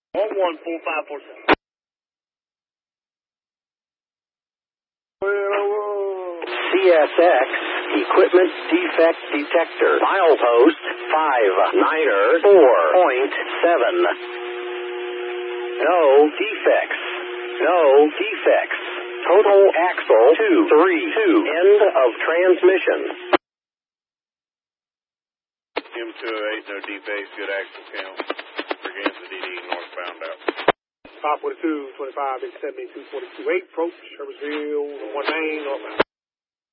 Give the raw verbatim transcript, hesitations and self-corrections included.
one one four five four seven. C S X Equipment Defect Detector. Milepost five niner four point seven. No defects. No defects. Total axle two three two. End of transmission. M two oh eight, no defects, good axle count. Braganza D D northbound out. five forty-two, twenty-five, eight seventy, two forty-two, eight, approach, Sherbersville, one main, northbound.